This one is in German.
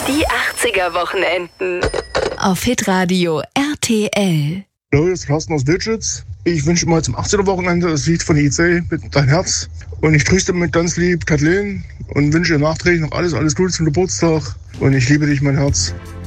Die 80er Wochenenden. Auf Hitradio RTL. Hallo, hier ist Carsten aus Wildschütz. Ich wünsche mal zum 80er Wochenende das Lied von IC mit Dein Herz. Und ich grüße damit ganz lieb Kathleen und wünsche ihr nachträglich noch alles Gute zum Geburtstag. Und ich liebe dich, mein Herz.